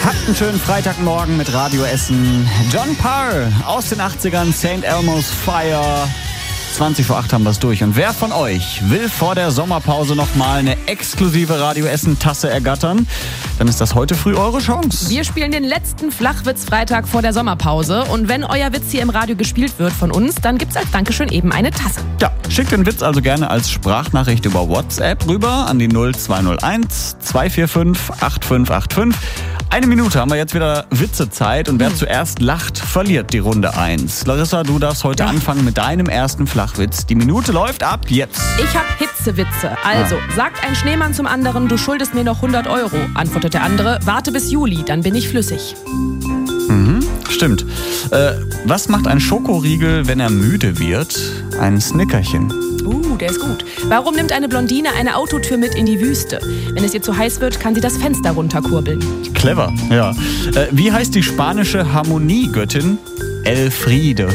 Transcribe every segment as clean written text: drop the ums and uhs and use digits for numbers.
Habt einen schönen Freitagmorgen mit Radio Essen. John Parr aus den 80ern, St. Elmo's Fire. 20 vor 8 haben wir es durch. Und wer von euch will vor der Sommerpause nochmal eine exklusive Radio Essen-Tasse ergattern, dann ist das heute früh eure Chance. Wir spielen den letzten Flachwitz-Freitag vor der Sommerpause. Und wenn euer Witz hier im Radio gespielt wird von uns, dann gibt's als Dankeschön eben eine Tasse. Ja, schickt den Witz also gerne als Sprachnachricht über WhatsApp rüber an die 0201 245 8585. 1 Minute haben wir jetzt wieder Witzezeit und wer zuerst lacht, verliert die Runde 1. Larissa, du darfst heute anfangen mit deinem ersten Flachwitz. Die Minute läuft ab jetzt. Ich hab Hitzewitze. Also, sagt ein Schneemann zum anderen, du schuldest mir noch 100 €. Antwortet der andere, warte bis Juli, dann bin ich flüssig. Stimmt. Was macht ein Schokoriegel, wenn er müde wird? Ein Snickerchen. Der ist gut. Warum nimmt eine Blondine eine Autotür mit in die Wüste? Wenn es ihr zu heiß wird, kann sie das Fenster runterkurbeln. Clever, ja. Wie heißt die spanische Harmoniegöttin? Elfriede.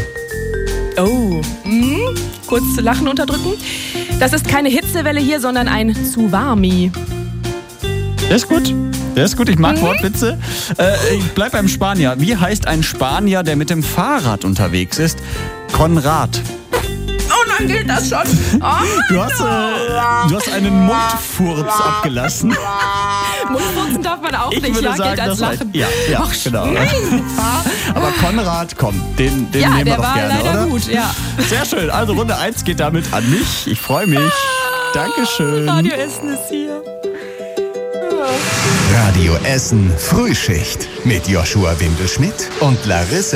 Kurz Lachen unterdrücken. Das ist keine Hitzewelle hier, sondern ein Tsunami. Der ist gut. Der ist gut, ich mag Wortwitze. Ich bleib beim Spanier. Wie heißt ein Spanier, der mit dem Fahrrad unterwegs ist? Konrad. Oh nein, gilt das schon? Du hast einen Mundfurz abgelassen. Mundfurzen darf man auch nicht, Ich würde sagen, gilt als das reicht. Lachen. Ja, Ach, genau. nein. Aber Konrad, komm, den Ja, nehmen wir der doch war gerne, leider oder? gut, ja. Sehr schön. Also Runde 1 geht damit an mich. Ich freue mich. Dankeschön. Radio Essen ist hier. Radio Essen Frühschicht mit Joshua Windelschmidt und Larissa